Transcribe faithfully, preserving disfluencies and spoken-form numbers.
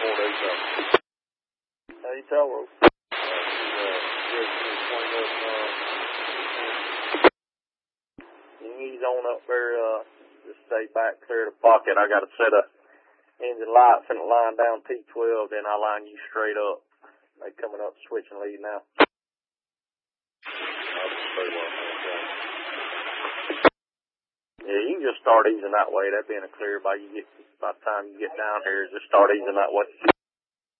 four days up. Hey, tell her. Uh, she's, uh, twenty up, uh, You ease on up there, uh, just stay back, clear the pocket. I got a set of engine lights and line down T twelve, then I line you straight up. They coming up, switching lead now. Yeah, you can just start easing that way. That being a clear by you get by the time you get down here, just start easing that way.